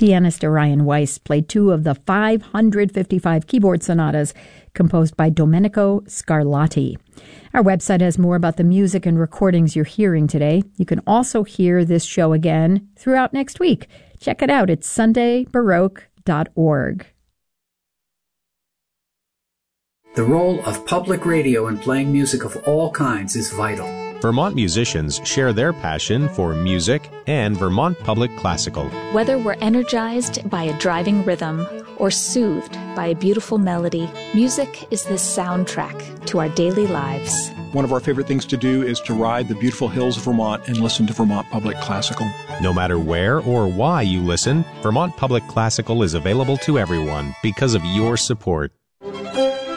Pianist Orion Weiss played 2 of the 555 keyboard sonatas composed by Domenico Scarlatti. Our website has more about the music and recordings you're hearing today. You can also hear this show again throughout next week. Check it out at sundaybaroque.org. The role of public radio in playing music of all kinds is vital. Vermont musicians share their passion for music and Vermont Public Classical. Whether we're energized by a driving rhythm or soothed by a beautiful melody, music is the soundtrack to our daily lives. One of our favorite things to do is to ride the beautiful hills of Vermont and listen to Vermont Public Classical. No matter where or why you listen, Vermont Public Classical is available to everyone because of your support.